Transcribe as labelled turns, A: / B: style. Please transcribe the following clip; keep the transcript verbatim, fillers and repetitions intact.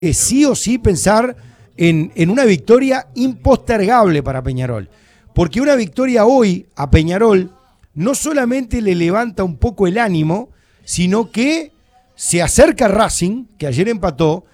A: eh, sí o sí pensar en, en una victoria impostergable para Peñarol. Porque una victoria hoy a Peñarol no solamente le levanta un poco el ánimo, sino que se acerca a Racing, que ayer empató,